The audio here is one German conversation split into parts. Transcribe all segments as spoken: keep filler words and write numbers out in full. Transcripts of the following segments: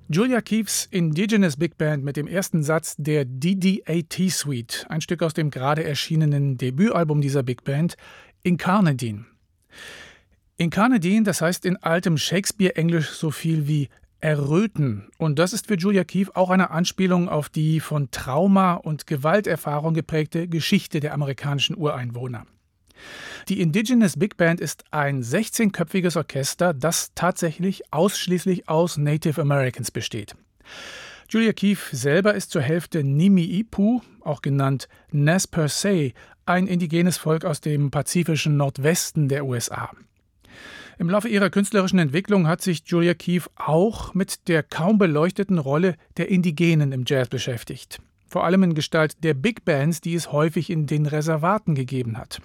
Julia Keefes Indigenous Big Band mit dem ersten Satz der D D A T Suite, ein Stück aus dem gerade erschienenen Debütalbum dieser Big Band, Incarnadine. Incarnadine, das heißt in altem Shakespeare-Englisch so viel wie erröten. Und das ist für Julia Keefe auch eine Anspielung auf die von Trauma und Gewalterfahrung geprägte Geschichte der amerikanischen Ureinwohner. Die Indigenous Big Band ist ein sechzehnköpfiges Orchester, das tatsächlich ausschließlich aus Native Americans besteht. Julia Keefe selber ist zur Hälfte Nimi-Ipu, auch genannt Nez Perce, ein indigenes Volk aus dem pazifischen Nordwesten der U S A. Im Laufe ihrer künstlerischen Entwicklung hat sich Julia Keefe auch mit der kaum beleuchteten Rolle der Indigenen im Jazz beschäftigt. Vor allem in Gestalt der Big Bands, die es häufig in den Reservaten gegeben hat.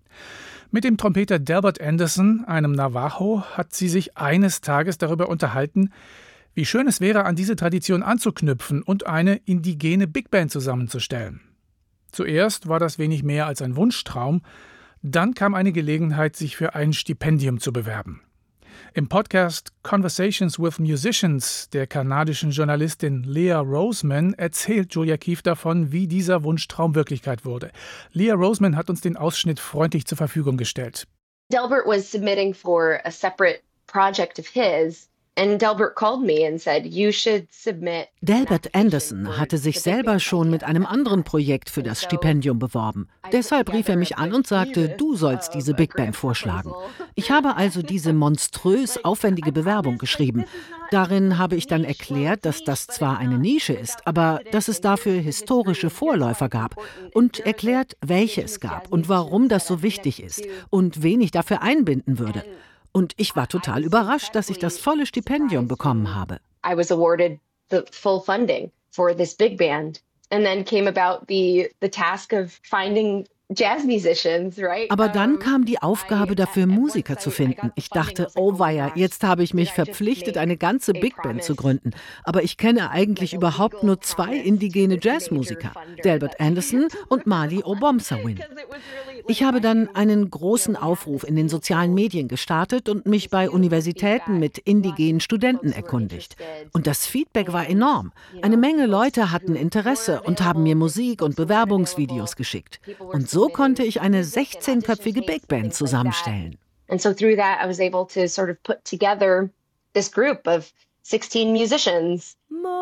Mit dem Trompeter Delbert Anderson, einem Navajo, hat sie sich eines Tages darüber unterhalten, wie schön es wäre, an diese Tradition anzuknüpfen und eine indigene Big Band zusammenzustellen. Zuerst war das wenig mehr als ein Wunschtraum, dann kam eine Gelegenheit, sich für ein Stipendium zu bewerben. Im Podcast Conversations with Musicians der kanadischen Journalistin Leah Roseman erzählt Julia Keefe davon, wie dieser Wunschtraum Wirklichkeit wurde. Leah Roseman hat uns den Ausschnitt freundlich zur Verfügung gestellt. Delbert was submitting for a separate project of his. And Delbert called me and said, you should submit. Delbert Anderson hatte sich selber schon mit einem anderen Projekt für das Stipendium beworben. Deshalb rief er mich an und sagte, du sollst diese Big Band vorschlagen. Ich habe also diese monströs aufwendige Bewerbung geschrieben. Darin habe ich dann erklärt, dass das zwar eine Nische ist, aber dass es dafür historische Vorläufer gab und erklärt, welche es gab und warum das so wichtig ist und wen ich dafür einbinden würde. Und ich war total überrascht, dass ich das volle Stipendium bekommen habe. I was awarded the full funding for this big band. And then came about the the task of finding jazz musicians, right? Aber dann kam die Aufgabe dafür, Musiker zu finden. Ich dachte, oh weia, jetzt habe ich mich verpflichtet, eine ganze Big Band zu gründen. Aber ich kenne eigentlich überhaupt nur zwei indigene Jazzmusiker, Delbert Anderson und Mali Obomsawin. Ich habe dann einen großen Aufruf in den sozialen Medien gestartet und mich bei Universitäten mit indigenen Studenten erkundigt. Und das Feedback war enorm. Eine Menge Leute hatten Interesse und haben mir Musik und Bewerbungsvideos geschickt. Und so konnte ich eine sechzehnköpfige Big Band zusammenstellen. And so through that I was able to sort of put together this group of sixteen musicians.